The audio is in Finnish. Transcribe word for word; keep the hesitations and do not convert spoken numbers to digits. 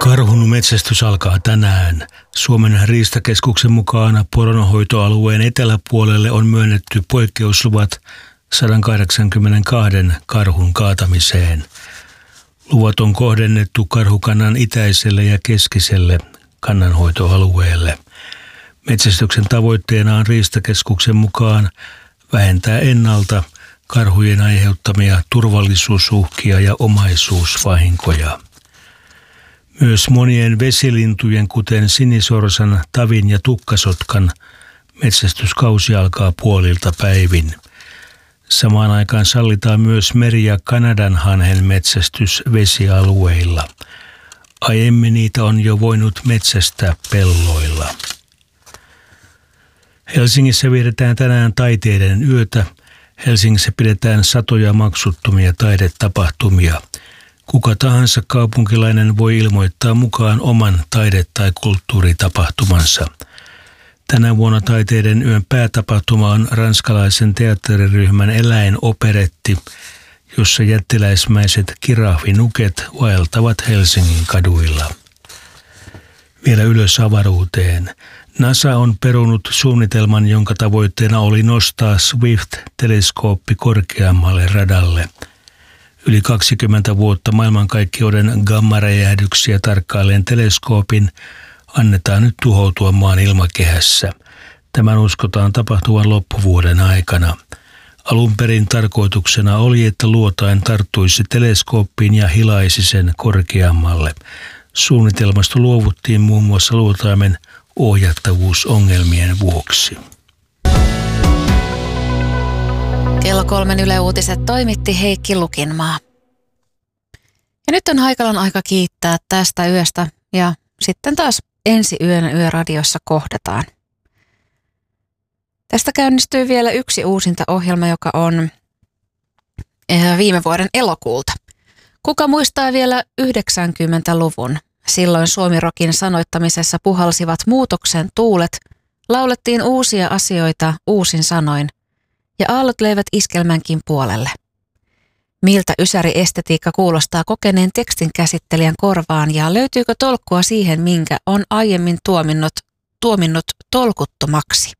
Karhun metsästys alkaa tänään. Suomen riistakeskuksen mukaan poronhoitoalueen eteläpuolelle on myönnetty poikkeusluvat sata kahdeksankymmentäkaksi karhun kaatamiseen. Luvat on kohdennettu karhukannan itäiselle ja keskiselle kannanhoitoalueelle. Metsästyksen tavoitteena on riistakeskuksen mukaan vähentää ennalta karhujen aiheuttamia turvallisuusuhkia ja omaisuusvahinkoja. Myös monien vesilintujen, kuten sinisorsan, tavin ja tukkasotkan, metsästyskausi alkaa puolilta päivin. Samaan aikaan sallitaan myös meri- ja kanadanhanhen metsästys vesialueilla. Aiemmin niitä on jo voinut metsästää pelloilla. Helsingissä vietetään tänään taiteiden yötä. Helsingissä pidetään satoja maksuttomia taidetapahtumia. Kuka tahansa kaupunkilainen voi ilmoittaa mukaan oman taide- tai kulttuuritapahtumansa. Tänä vuonna taiteiden yön päätapahtuma on ranskalaisen teatteriryhmän eläinoperetti, jossa jättiläismäiset kirahvinuket vaeltavat Helsingin kaduilla. Vielä ylös avaruuteen. NASA on perunut suunnitelman, jonka tavoitteena oli nostaa Swift-teleskooppi korkeammalle radalle. Yli kaksikymmentä vuotta maailmankaikkeuden gammaräjähdyksiä tarkkailleen teleskoopin annetaan nyt tuhoutua maan ilmakehässä. Tämän uskotaan tapahtuvan loppuvuoden aikana. Alun perin tarkoituksena oli, että luotain tarttuisi teleskooppiin ja hilaisi sen korkeammalle. Suunnitelmasta luovuttiin muun muassa luotaimen ohjattavuusongelmien vuoksi. Kello kolmen Yle Uutiset toimitti Heikki Lukinmaa. Ja nyt on Haikalan aika kiittää tästä yöstä ja sitten taas ensi yönä Yöradiossa kohdataan. Tästä käynnistyy vielä yksi uusinta ohjelma, joka on viime vuoden elokuulta. Kuka muistaa vielä yhdeksänkymmentäluvun? Silloin Suomi-rokin sanoittamisessa puhalsivat muutoksen tuulet, laulettiin uusia asioita uusin sanoin ja aallot löivät iskelmänkin puolelle. Miltä ysäri-estetiikka kuulostaa kokeneen tekstin käsittelijän korvaan ja löytyykö tolkkua siihen, minkä on aiemmin tuominnut, tuominnut tolkuttomaksi?